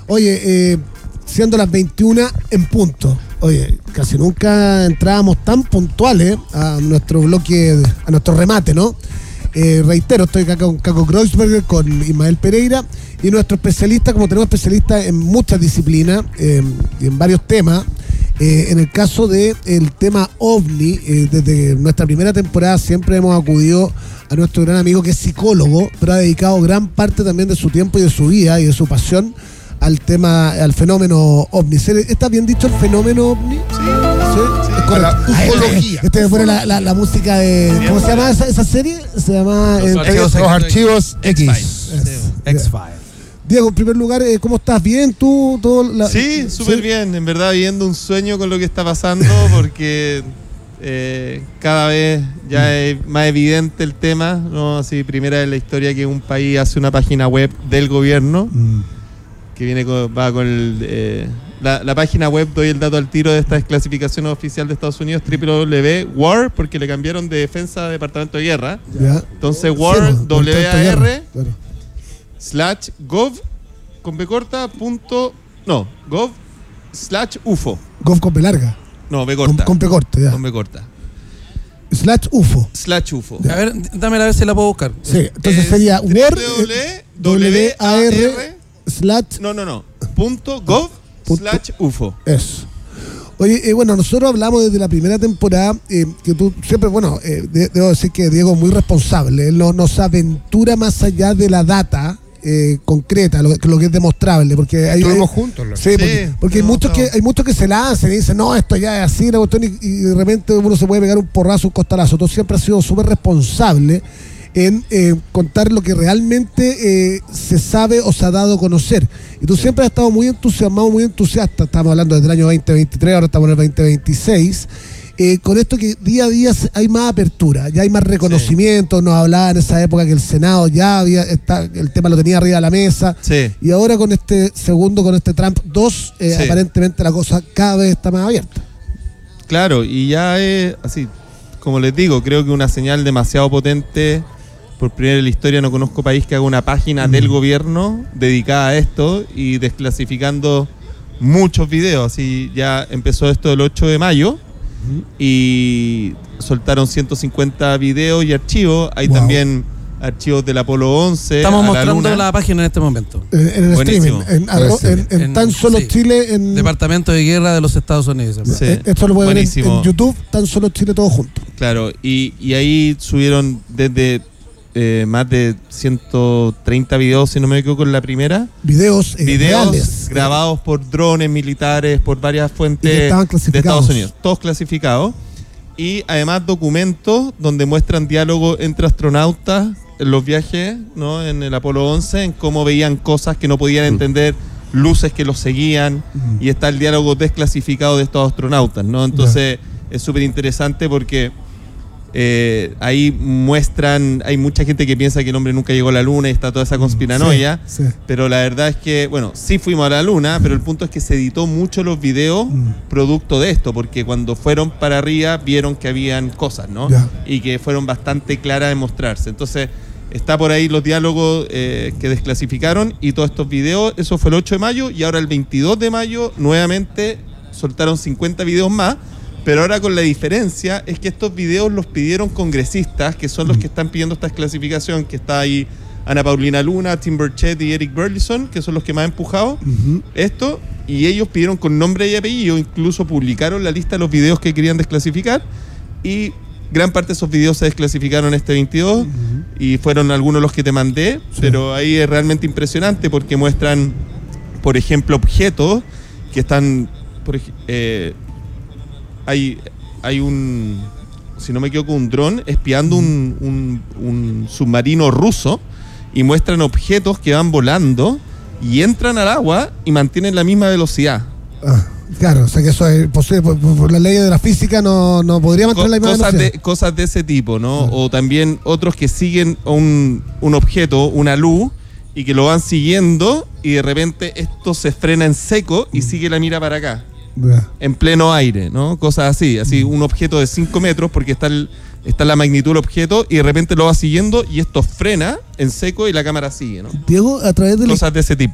Oye, siendo las 21 en punto. Oye, casi nunca entrábamos tan puntuales a nuestro bloque, a nuestro remate, ¿no? Reitero, estoy acá con Caco Kreuzberger, con Ismael Pereira y nuestro especialista, como tenemos especialistas en muchas disciplinas y en varios temas. En el caso del tema OVNI, desde nuestra primera temporada siempre hemos acudido a nuestro gran amigo que es psicólogo, pero ha dedicado gran parte también de su tiempo y de su vida y de su pasión al tema, al fenómeno OVNI. ¿Está bien dicho el fenómeno OVNI? Sí, es correcto. Ufología. Este fue la música de... ¿Cómo se llama esa serie? Se llama... Los archivos X. X-Files. Diego, en primer lugar, ¿cómo estás? ¿Bien tú? Sí, súper bien. En verdad, viviendo un sueño con lo que está pasando, porque cada vez ya es más evidente el tema, ¿no? Así, primera vez en la historia que un país hace una página web del gobierno, que va con la página web, doy el dato al tiro de esta desclasificación oficial de Estados Unidos, www.war, porque le cambiaron de defensa a Departamento de Guerra. Ya. Entonces, Sí, war, WAR, claro. /gov con B corta gov /UFO. Gov con B larga. No, B corta. Con B corta, ya. Con B corta. /UFO. /UFO. A ver, dámela a ver si la puedo buscar. Sí, entonces sería WAR .gov /UFO. Eso. Oye, bueno, nosotros hablamos desde la primera temporada, que tú siempre, debo decir que Diego es muy responsable, él nos aventura más allá de la data concreta, lo que es demostrable, porque estuvimos juntos. Porque hay muchos que se lanzan y dicen, no, esto ya es así, la cuestión, y de repente uno se puede pegar un porrazo, un costalazo. Tú siempre has sido súper responsable en contar lo que realmente se sabe o se ha dado a conocer. Y tú siempre has estado muy entusiasmado, muy entusiasta. Estamos hablando desde el año 2023, ahora estamos en el 2026. Con esto que día a día hay más apertura, ya hay más reconocimiento. Nos hablaba en esa época que el Senado ya el tema lo tenía arriba de la mesa. Sí. Y ahora con este Trump 2, aparentemente la cosa cada vez está más abierta. Claro, y ya es así, como les digo, creo que una señal demasiado potente. Por primera vez en la historia no conozco país que haga una página del gobierno dedicada a esto y desclasificando muchos videos. Así ya empezó esto el 8 de mayo y soltaron 150 videos y archivos. Hay también archivos del Apolo 11. Estamos mostrando la página en este momento. En el Buenísimo. streaming, en Tan Solo Chile. Departamento de Guerra de los Estados Unidos. Sí. Esto lo pueden ver Buenísimo. en YouTube, Tan Solo Chile, todo junto. Claro, y ahí subieron desde más de 130 videos, si no me equivoco, en la primera. Videos reales, grabados por drones militares, por varias fuentes de Estados Unidos. Todos clasificados. Y además documentos donde muestran diálogo entre astronautas en los viajes, ¿no? En el Apolo 11, en cómo veían cosas que no podían entender, luces que los seguían, y está el diálogo desclasificado de estos astronautas, ¿no? Entonces es súper interesante porque ahí muestran, hay mucha gente que piensa que el hombre nunca llegó a la luna y está toda esa conspiranoia, pero la verdad es que, sí fuimos a la luna, pero el punto es que se editó mucho los videos producto de esto, porque cuando fueron para arriba vieron que habían cosas, ¿no? Y que fueron bastante claras de mostrarse. Entonces está por ahí los diálogos que desclasificaron y todos estos videos. Eso fue el 8 de mayo y ahora el 22 de mayo nuevamente soltaron 50 videos más. Pero ahora con la diferencia es que estos videos los pidieron congresistas, que son los que están pidiendo esta desclasificación, que está ahí Ana Paulina Luna, Tim Burchett y Eric Burlison, que son los que más han empujado esto, y ellos pidieron con nombre y apellido, incluso publicaron la lista de los videos que querían desclasificar, y gran parte de esos videos se desclasificaron este 22, y fueron algunos los que te mandé, pero ahí es realmente impresionante porque muestran, por ejemplo, objetos que están... Hay un, si no me equivoco, un dron espiando un submarino ruso y muestran objetos que van volando y entran al agua y mantienen la misma velocidad. Claro, o sea que eso es posible, por la ley de la física no podría mantener la misma velocidad. Cosas de ese tipo, ¿no? O también otros que siguen un objeto, una luz, y que lo van siguiendo y de repente esto se frena en seco y sigue la mira para acá. En pleno aire, ¿no? Cosas así, un objeto de 5 metros porque está la magnitud del objeto y de repente lo va siguiendo y esto frena en seco y la cámara sigue, ¿no? Diego, a través de cosas de ese tipo.